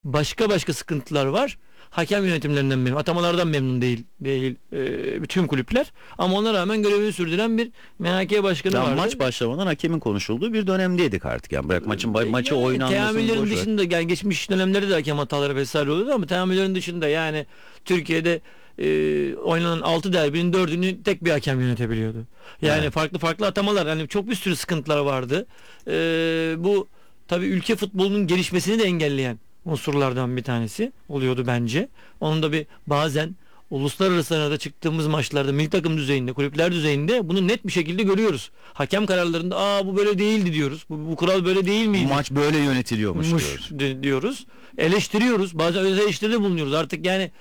başka sıkıntılar var. Hakem yönetimlerinden memnun, atamalardan memnun değil bütün kulüpler. Ama ona rağmen görevini sürdüren bir MHK başkanı vardı. Maç başlamadan hakemin konuşulduğu bir dönemdeydik artık. Yani bırak maçı oynanmasını teamüllerin boş ver. dışında, yani geçmiş dönemlerde de hakem hataları vesaire oluyordu ama teamüllerin dışında, yani Türkiye'de oynanan 6 derbinin 4'ünü tek bir hakem yönetebiliyordu. Yani Evet. farklı atamalar, yani çok bir sürü sıkıntılar vardı. Bu tabii ülke futbolunun gelişmesini de engelleyen unsurlardan bir tanesi oluyordu bence. Onun da bazen uluslararası arada çıktığımız maçlarda, milli takım düzeyinde, kulüpler düzeyinde bunu net bir şekilde görüyoruz. Hakem kararlarında bu böyle değildi diyoruz. Bu kural böyle değil miydi? Bu maç böyle yönetiliyormuş diyoruz. Eleştiriyoruz. Bazen özel eleştiride bulunuyoruz. Artık yani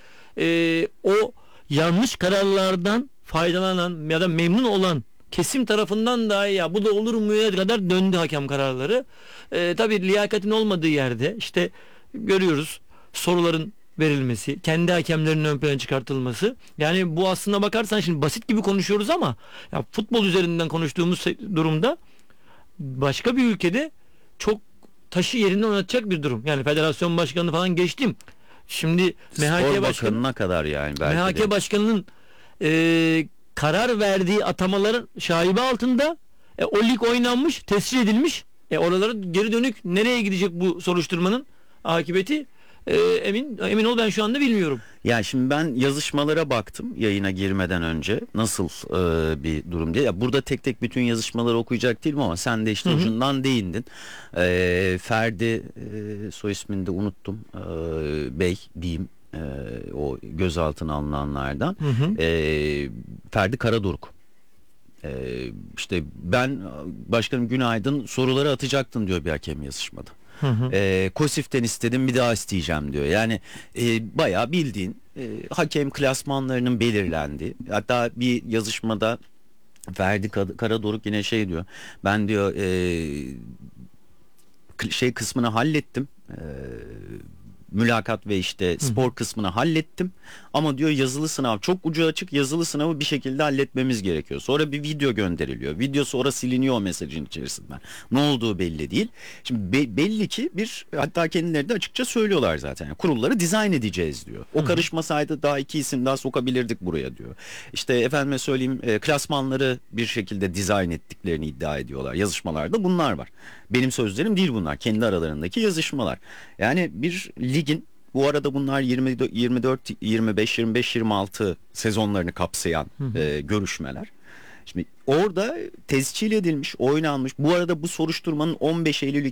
o yanlış kararlardan faydalanan ya da memnun olan kesim tarafından dahi ya bu da olur mu'ya kadar döndü hakem kararları. Tabii liyakatin olmadığı yerde işte görüyoruz soruların verilmesi, kendi hakemlerinin ön plana çıkartılması. Yani bu aslına bakarsan şimdi basit gibi konuşuyoruz ama ya futbol üzerinden konuştuğumuz durumda başka bir ülkede çok taşı yerinden oynatacak bir durum. Yani federasyon başkanı falan geçtim. Şimdi Spor Bakanı'na kadar yani belki MHK de. başkanının karar verdiği atamaların şaibe altında. O lig oynanmış, tescil edilmiş. Oralara geri dönük nereye gidecek bu soruşturmanın akıbeti? Emin ol ben şu anda bilmiyorum. Ya şimdi ben yazışmalara baktım yayına girmeden önce nasıl bir durum diye. Ya burada tek tek bütün yazışmaları okuyacak değilim ama sen de işte ucundan değindin. Ferdi soy ismini de unuttum. Bey diyeyim. O gözaltına alınanlardan. Ferdi Karadoruk. İşte ben başkanım günaydın soruları atacaktın diyor bir hakem yazışmada. Kosif'ten istedim bir daha isteyeceğim diyor. Yani bayağı bildiğin hakem klasmanlarının belirlendiği. Hatta bir yazışmada Ferdi Karadoruk yine şey diyor. Ben diyor şey kısmını hallettim. Mülakat ve işte spor kısmını hallettim ama diyor yazılı sınav çok ucu açık, yazılı sınavı bir şekilde halletmemiz gerekiyor. Sonra bir video gönderiliyor. Video sonra siliniyor o mesajın içerisinden. Ne olduğu belli değil. Şimdi belli ki hatta kendileri de açıkça söylüyorlar zaten. Yani kurulları dizayn edeceğiz diyor. O karışmasaydı daha 2 isim daha sokabilirdik buraya diyor. İşte efendime söyleyeyim klasmanları bir şekilde dizayn ettiklerini iddia ediyorlar. Yazışmalarda bunlar var. Benim sözlerim değil bunlar. Kendi aralarındaki yazışmalar. Yani bir ligin bu arada bunlar 24, 25, 25, 26 sezonlarını kapsayan görüşmeler. Şimdi orada tescil edilmiş, oynanmış. Bu arada bu soruşturmanın 15 Eylül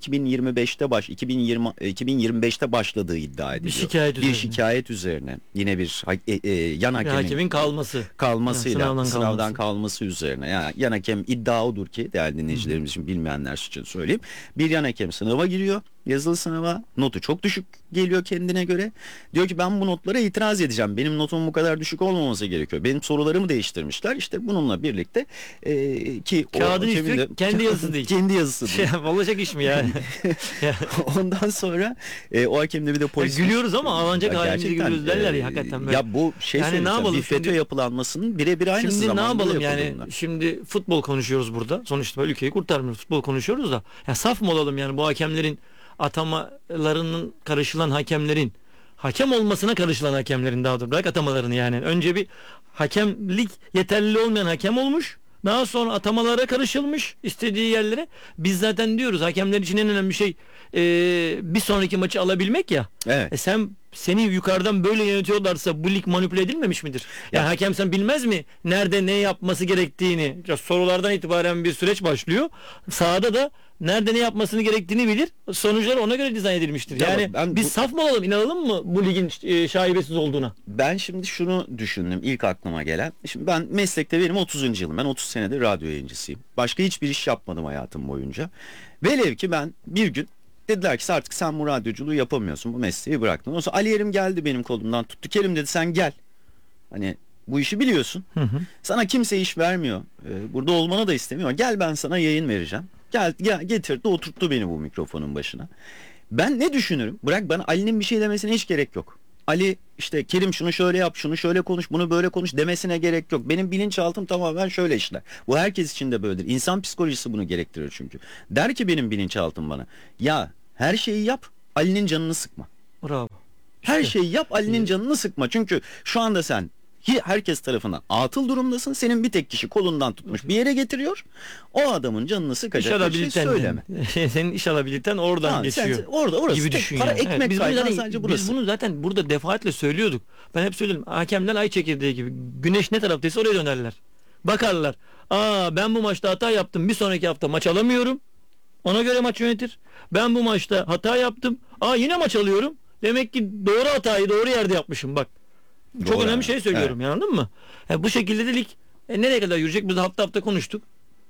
2025'te başladığı iddia ediliyor. Bir şikayet üzerine. Yine bir yan hakemin kalmasıyla sınavdan kalması üzerine. Yani yan hakem iddia odur ki değerli dinleyicilerimiz için bilmeyenler için söyleyeyim. Bir yan hakem sınava giriyor. Yazılı sınava notu çok düşük geliyor kendine göre. Diyor ki ben bu notlara itiraz edeceğim. Benim notumun bu kadar düşük olmaması gerekiyor. Benim sorularımı değiştirmişler. İşte bununla birlikte ki kağıdın üstü kendi yazısı değil. Kendi yazısı değil. Olacak iş mi yani? Ondan sonra o hakemde bir de polis. Gülüyoruz ama ancak halimize gülüyoruz derler ya hakikaten böyle. Ya bu şey yani ne yapalım? Bir FETÖ yapılanmasının birebir aynısı şimdi zamanında. Şimdi ne yapalım yani? Bunlar. Şimdi futbol konuşuyoruz burada. Sonuçta ülkeyi kurtarmıyoruz. Futbol konuşuyoruz da. Ya saf mı olalım yani bu hakemlerin atamalarının karışılan hakemlerin hakem olmasına karışılan hakemlerin daha doğrusu bırak atamalarını yani. Önce bir hakemlik yeterli olmayan hakem olmuş. Daha sonra atamalara karışılmış istediği yerlere. Biz zaten diyoruz hakemler için en önemli şey bir sonraki maçı alabilmek ya. Evet. Seni yukarıdan böyle yönetiyorlarsa bu lig manipüle edilmemiş midir? Yani hakem sen bilmez mi nerede ne yapması gerektiğini? Sorulardan itibaren bir süreç başlıyor. Sahada da nerede ne yapmasını gerektiğini bilir. Sonuçlar ona göre dizayn edilmiştir. Yani biz saf mı olalım, inanalım mı bu ligin şaibesiz olduğuna? Ben şimdi şunu düşündüm ilk aklıma gelen. Şimdi ben meslekte benim 30. yılım. Ben 30 senedir radyo yayıncısıyım. Başka hiçbir iş yapmadım hayatım boyunca. Velev ki ben bir gün dediler ki artık sen bu radyoculuğu yapamıyorsun. Bu mesleği bıraktın. Ondan sonra Ali Yerim geldi benim kolumdan tuttu. Kerim dedi sen gel. Hani bu işi biliyorsun. Sana kimse iş vermiyor. Burada olmanı da istemiyor. Gel ben sana yayın vereceğim. Gel getirdi oturttu beni bu mikrofonun başına. Ben ne düşünürüm? Bırak bana Ali'nin bir şey demesine hiç gerek yok. Ali işte Kerim şunu şöyle yap, şunu şöyle konuş, bunu böyle konuş demesine gerek yok. Benim bilinçaltım tamamen şöyle işler. Bu herkes için de böyledir. İnsan psikolojisi bunu gerektirir çünkü. Der ki benim bilinçaltım bana ya her şeyi yap, Ali'nin canını sıkma. Bravo. Her şeyi yap, Ali'nin canını sıkma. Çünkü şu anda sen herkes tarafından atıl durumdasın. Senin bir tek kişi kolundan tutmuş bir yere getiriyor. O adamın canını sıkacak bir şey söyleme. Senin iş alabiliten oradan Ha, geçiyor. Orada orası gibi tek düşün para yani. ekmek biz, kaynağı bunu sadece zaten, burası. biz bunu zaten burada defaatle söylüyorduk. Ben hep söylüyorum. Hakemler ay çekirdeği gibi. Güneş ne taraftaysa oraya dönerler. Bakarlar. Ben bu maçta hata yaptım. Bir sonraki hafta maç alamıyorum. Ona göre maç yönetir. Ben bu maçta hata yaptım. Yine maç alıyorum. Demek ki doğru hatayı doğru yerde yapmışım bak. Çok Doğru önemli abi. şey söylüyorum, Evet. anladın mı? Bu şekilde de lig nereye kadar yürüyecek? Biz de hafta hafta konuştuk.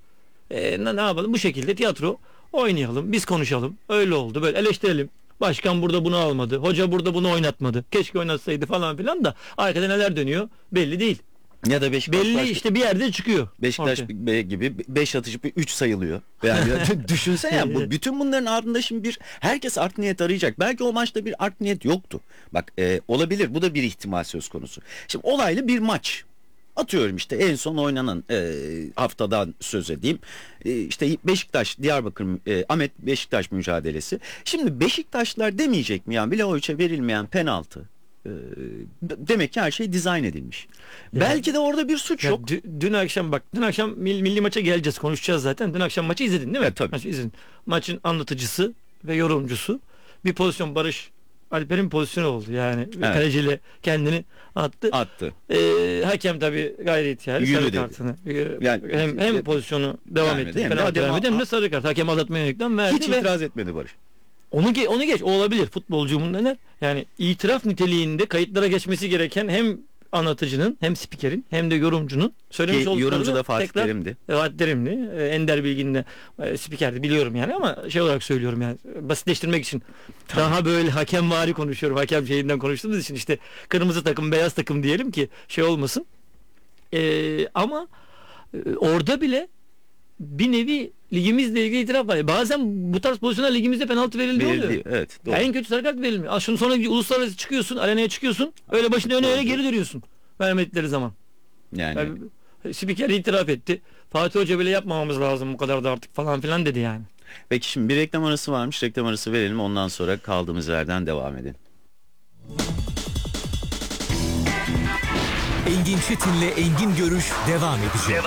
Ne yapalım? Bu şekilde tiyatro oynayalım. Biz konuşalım. Öyle oldu. Böyle eleştirelim. Başkan burada bunu almadı. Hoca burada bunu oynatmadı. Keşke oynatsaydı falan filan da arkada neler dönüyor belli değil. Ya da Beşiktaş Belli işte bir yerde çıkıyor. Beşiktaş ortaya. gibi 5 atışı 3 sayılıyor. Yani düşünsene ya, bütün bunların ardında şimdi herkes art niyet arayacak. Belki o maçta bir art niyet yoktu. Bak olabilir, bu da bir ihtimal söz konusu. Şimdi olaylı bir maç. Atıyorum işte en son oynanan haftadan söz edeyim. İşte Beşiktaş Diyarbakır Ahmet Beşiktaş mücadelesi. Şimdi Beşiktaşlar demeyecek mi yani Vlahovic'e verilmeyen penaltı? Demek ki her şey dizayn edilmiş. Ya, belki de orada bir suç ya yok. Dün akşam milli maça geleceğiz, konuşacağız zaten. Dün akşam maçı izledin değil mi? Tabii. Maçı izledin. Maçın anlatıcısı ve yorumcusu bir pozisyon, Barış Alper'in pozisyonu oldu yani. Evet. Kaleciyle kendini attı. Hakem tabii gayri ihtiyari Yürü sarı dedi. kartını. Yani, hem pozisyonu devam vermedi, etti. hem de Penaltı hakem- vermedi, hem de sarı kart. Hakem aldatmaya yönelikten verdi. Hiç ve itiraz etmedi Barış. onu geç, olabilir. Futbolcumun neler? Yani itiraf niteliğinde kayıtlara geçmesi gereken hem anlatıcının hem spikerin hem de yorumcunun söylemiş Ki olduklarını yorumcu da Fatih tekrar- Terim'di. Fatih Terim'di. Ender Bilgin'in de spikerdi biliyorum yani, ama şey olarak söylüyorum yani, basitleştirmek için. Daha böyle hakemvari konuşuyorum. Hakem şeyinden konuştuğumuz için işte kırmızı takım beyaz takım diyelim ki şey olmasın. Ama orada bile bir nevi ligimizle ilgili itiraf var. Bazen bu tarz pozisyonlar ligimizde penaltı verildi oluyor. Evet. Doğru. Ya en kötü sarı kart verilmiyor. Şunu sonra uluslararası çıkıyorsun, arenaya çıkıyorsun. Öyle başını öne öyle geri dönüyorsun. Vermedikleri zaman. Yani Spiker itiraf etti. Fatih Hoca bile yapmamamız lazım bu kadar da artık falan filan dedi yani. peki şimdi bir reklam arası varmış. Reklam arası verelim. Ondan sonra kaldığımız yerden devam edelim. Engin Çetin'le Engin Görüş devam edecek.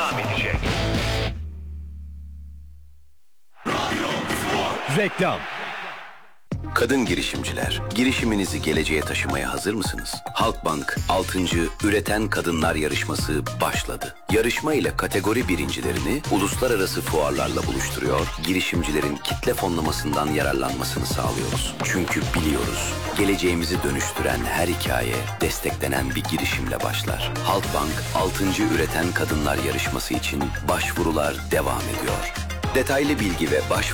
Reklam. Kadın girişimciler, girişiminizi geleceğe taşımaya hazır mısınız? Halkbank 6. Üreten Kadınlar Yarışması başladı. Yarışma ile kategori birincilerini uluslararası fuarlarla buluşturuyor, girişimcilerin kitle fonlamasından yararlanmasını sağlıyoruz. Çünkü biliyoruz, geleceğimizi dönüştüren her hikaye desteklenen bir girişimle başlar. Halkbank 6. Üreten Kadınlar Yarışması için başvurular devam ediyor. Detaylı bilgi ve başvuru